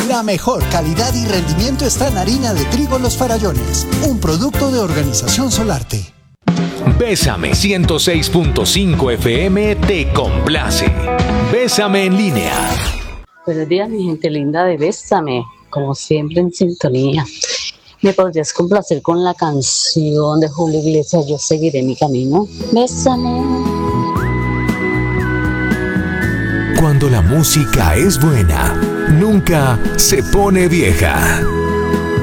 La mejor calidad y rendimiento está en harina de trigo Los Farallones, un producto de Organización Solarte. Bésame 106.5 FM te complace. Bésame en línea. Buenos días, mi gente linda de Bésame, como siempre en sintonía. ¿Me podrías complacer con la canción de Julio Iglesias, Yo seguiré mi camino? Bésame. Cuando la música es buena, nunca se pone vieja.